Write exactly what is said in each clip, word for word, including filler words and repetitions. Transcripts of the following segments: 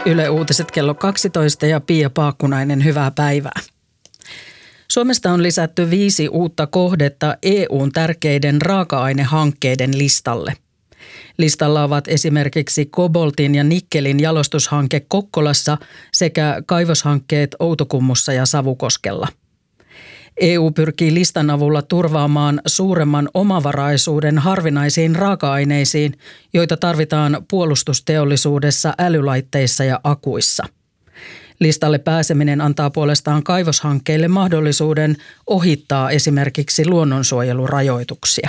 Yle Uutiset kello kaksitoista ja Pia Paakkunainen, hyvää päivää. Suomesta on lisätty viisi uutta kohdetta E U:n tärkeiden raaka-ainehankkeiden listalle. Listalla ovat esimerkiksi koboltin ja nikkelin jalostushanke Kokkolassa sekä kaivoshankkeet Outokummussa ja Savukoskella. E U pyrkii listan avulla turvaamaan suuremman omavaraisuuden harvinaisiin raaka-aineisiin, joita tarvitaan puolustusteollisuudessa, älylaitteissa ja akuissa. Listalle pääseminen antaa puolestaan kaivoshankkeille mahdollisuuden ohittaa esimerkiksi luonnonsuojelurajoituksia.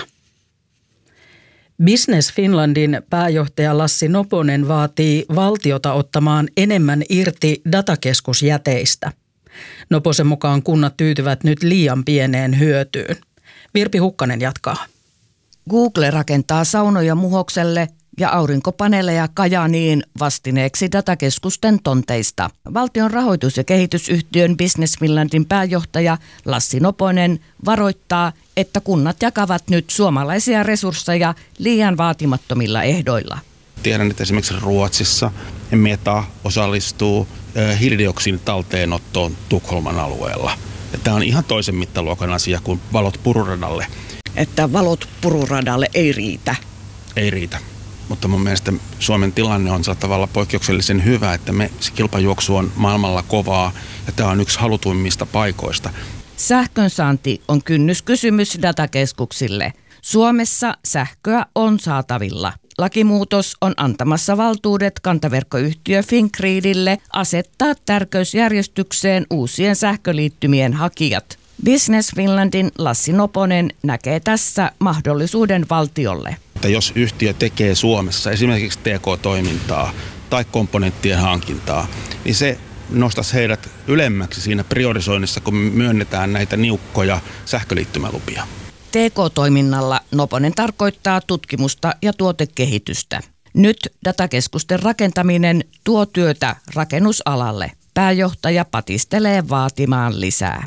Business Finlandin pääjohtaja Lassi Noponen vaatii valtiota ottamaan enemmän irti datakeskusjäteistä. Noposen mukaan kunnat tyytyvät nyt liian pieneen hyötyyn. Virpi Hukkanen jatkaa. Google rakentaa saunoja Muhokselle ja aurinkopaneeleja Kajaaniin vastineeksi datakeskusten tonteista. Valtion rahoitus- ja kehitysyhtiön Business Finlandin pääjohtaja Lassi Noponen varoittaa, että kunnat jakavat nyt suomalaisia resursseja liian vaatimattomilla ehdoilla. Tiedän, että esimerkiksi Ruotsissa Meta osallistuu hiilidioksidin talteenottoon Tukholman alueella. Ja tämä on ihan toisen mittaluokan asia kuin valot pururadalle. Että valot pururadalle ei riitä? Ei riitä. Mutta mun mielestä Suomen tilanne on sillä tavalla poikkeuksellisen hyvä, että me, se kilpajuoksu on maailmalla kovaa ja tämä on yksi halutuimmista paikoista. Sähkönsaanti on kynnyskysymys datakeskuksille. Suomessa sähköä on saatavilla. Lakimuutos on antamassa valtuudet kantaverkkoyhtiö Fingridille asettaa tärkeysjärjestykseen uusien sähköliittymien hakijat. Business Finlandin Lassi Noponen näkee tässä mahdollisuuden valtiolle. Että jos yhtiö tekee Suomessa esimerkiksi T K-toimintaa tai komponenttien hankintaa, niin se nostaisi heidät ylemmäksi siinä priorisoinnissa, kun me myönnetään näitä niukkoja sähköliittymälupia. T K-toiminnalla Noponen tarkoittaa tutkimusta ja tuotekehitystä. Nyt datakeskusten rakentaminen tuo työtä rakennusalalle. Pääjohtaja patistelee vaatimaan lisää.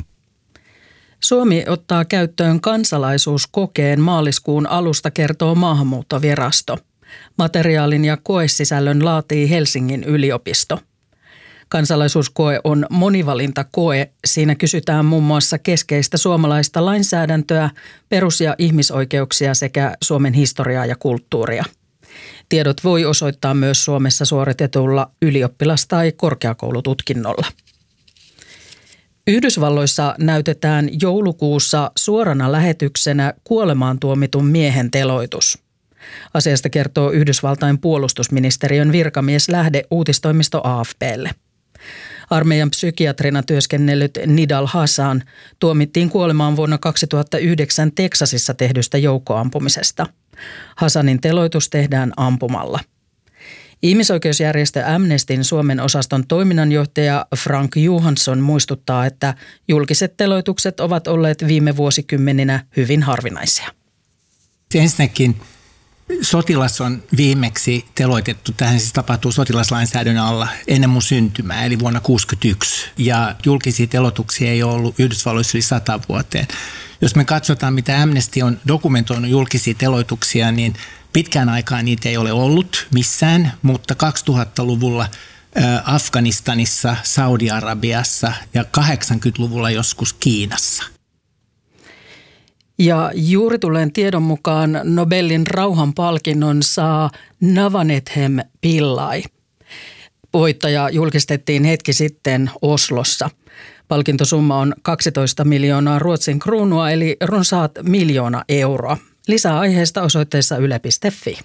Suomi ottaa käyttöön kansalaisuuskokeen maaliskuun alusta, kertoo Maahanmuuttovirasto. Materiaalin ja koesisällön laatii Helsingin yliopisto. Kansalaisuuskoe on monivalintakoe. Siinä kysytään muun muassa keskeistä suomalaista lainsäädäntöä, perus- ja ihmisoikeuksia sekä Suomen historiaa ja kulttuuria. Tiedot voi osoittaa myös Suomessa suoritetulla ylioppilas- tai korkeakoulututkinnolla. Yhdysvalloissa näytetään joulukuussa suorana lähetyksenä kuolemaan tuomitun miehen teloitus. Asiasta kertoo Yhdysvaltain puolustusministeriön virkamieslähde uutistoimisto A F P:lle. Armeijan psykiatrina työskennellyt Nidal Hasan tuomittiin kuolemaan vuonna kaksituhattayhdeksän Teksasissa tehdystä joukkoampumisesta. Hasanin teloitus tehdään ampumalla. Ihmisoikeusjärjestö Amnestyn Suomen osaston toiminnanjohtaja Frank Johansson muistuttaa, että julkiset teloitukset ovat olleet viime vuosikymmeninä hyvin harvinaisia. Ensinnäkin sotilas on viimeksi teloitettu, tähän siis tapahtuu sotilaslainsäädännön alla ennen mun syntymää, eli vuonna tuhatyhdeksänsataakuusikymmentäyksi. Ja julkisia teloituksia ei ole ollut Yhdysvalloissa yli sata vuoteen. Jos me katsotaan, mitä Amnesty on dokumentoinut julkisia teloituksia, niin pitkään aikaa niitä ei ole ollut missään, mutta kaksituhattaluvulla Afganistanissa, Saudi-Arabiassa ja kahdeksankymmentäluvulla joskus Kiinassa. Ja juuri tulleen tiedon mukaan Nobelin rauhanpalkinnon saa Navanethem Pillai. Voittaja julkistettiin hetki sitten Oslossa. Palkintosumma on kaksitoista miljoonaa Ruotsin kruunua eli runsaat miljoona euroa. Lisää aiheesta osoitteessa yle piste fi.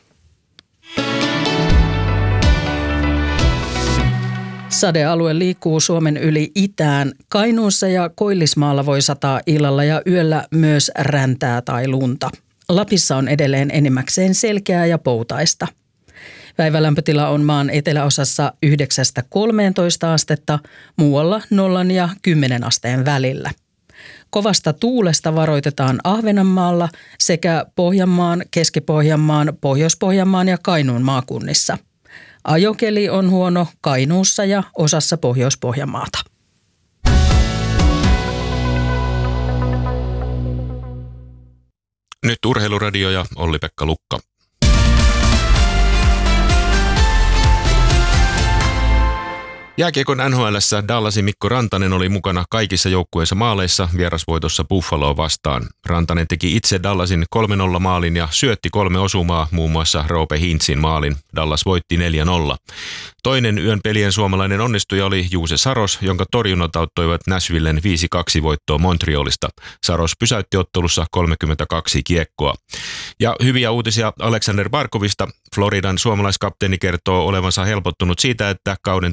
Sadealue liikkuu Suomen yli itään. Kainuussa ja Koillismaalla voi sataa illalla ja yöllä myös räntää tai lunta. Lapissa on edelleen enimmäkseen selkeää ja poutaista. Päivälämpötila on maan eteläosassa yhdeksästä kolmeentoista astetta, muualla nollan ja kymmenen asteen välillä. Kovasta tuulesta varoitetaan Ahvenanmaalla sekä Pohjanmaan, Keski-Pohjanmaan, Pohjois-Pohjanmaan ja Kainuun maakunnissa. Ajokeli on huono Kainuussa ja osassa Pohjois-Pohjanmaata. Nyt Urheiluradio ja Olli-Pekka Lukka. Jääkiekon N H L:ssä Dallasin Mikko Rantanen oli mukana kaikissa joukkueensa maaleissa vierasvoitossa Buffaloa vastaan. Rantanen teki itse Dallasin kolme nolla maalin ja syötti kolme osumaa, muun muassa Roope Hintzin maalin. Dallas voitti neljä nolla. Toinen yön pelien suomalainen onnistuja oli Juuse Saros, jonka torjunnat auttoivat Nashvillen viisi kaksi voittoa Montrealista. Saros pysäytti ottelussa kolmekymmentäkaksi kiekkoa. Ja hyviä uutisia Aleksander Barkovista. Floridan suomalaiskapteeni kertoo olevansa helpottunut siitä, että kauden